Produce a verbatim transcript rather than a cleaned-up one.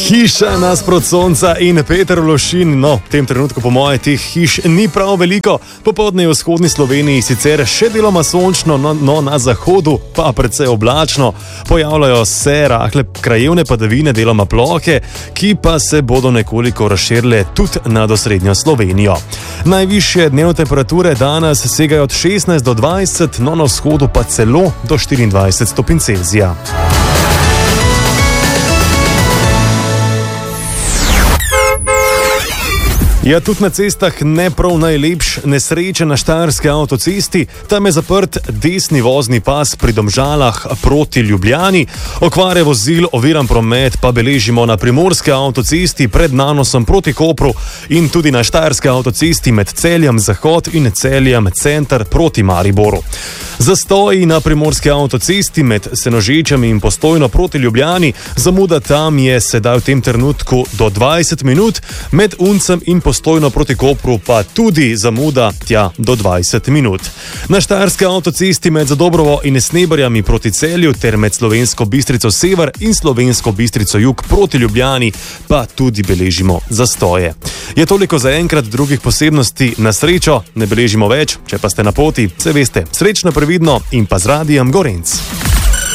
Hiša nasprot sonca in Peter Lošin. No, v tem trenutku po moje teh hiš ni prav veliko. Popoldne je v vzhodni Sloveniji sicer še deloma sončno, no, no na zahodu pa precej oblačno. Pojavljajo se rahle krajevne padavine, deloma plohe, ki pa se bodo nekoliko razširile tudi nad osrednjo Slovenijo. Najvišje dnevne temperature danes segajo od šestnajst do dvajset, no na vzhodu pa celo do štiriindvajset stopinj Celzija. Ja, tudi na cestah ne prav najlepš, nesreče na štajerski avtocesti. Tam je zaprt desni vozni pas pri Domžalah proti Ljubljani. Okvare vozil, oviran promet pa beležimo na primorski avtocesti pred Nanosom proti Kopru in tudi na štajerski avtocesti med Celjem Zahod in Celjem Center proti Mariboru. Zastoji na primorski avtocesti med Senožečami in Postojno proti Ljubljani. Zamuda tam je sedaj v tem trenutku do dvajset minut, med Uncem in Postojno proti Kopru pa tudi zamuda tja do dvajset minut. Na štajerski avtocesti med Zadobrovo in Sneberjami proti Celju ter med Slovensko Bistrico Sever in Slovensko Bistrico Jug proti Ljubljani pa tudi beležimo zastoje. Je toliko za enkrat, drugih posebnosti na srečo ne beležimo več, če pa ste na poti, se veste, srečno, previdno in pa z Radijem Gorenc.